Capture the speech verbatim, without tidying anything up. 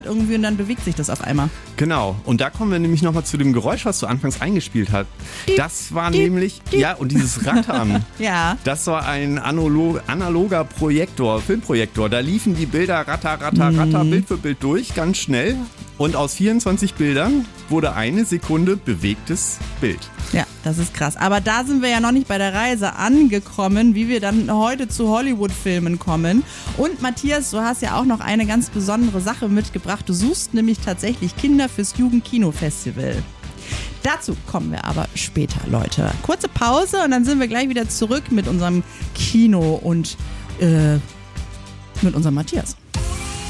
irgendwie und dann bewegt sich das auf einmal. Genau. Und da kommen wir nämlich nochmal zu dem Geräusch, was du anfangs eingespielt hast. Das war nämlich, ja, und dieses Rattern. Ja. Das war ein analog, analoger Projektor, Filmprojektor. Da liefen die Bilder ratter, ratter, ratter, Bild für Bild durch, ganz schnell. Und aus vierundzwanzig Bildern wurde eine Sekunde bewegtes Bild. Ja, das ist krass. Aber da sind wir ja noch nicht bei der Reise angekommen, wie wir dann heute zu Hollywood-Filmen kommen. Und Matthias, du hast ja auch noch eine ganz besondere Sache mitgebracht. Du suchst nämlich tatsächlich Kinder fürs Jugendkino-Festival. Dazu kommen wir aber später, Leute. Kurze Pause und dann sind wir gleich wieder zurück mit unserem Kino und äh, mit unserem Matthias.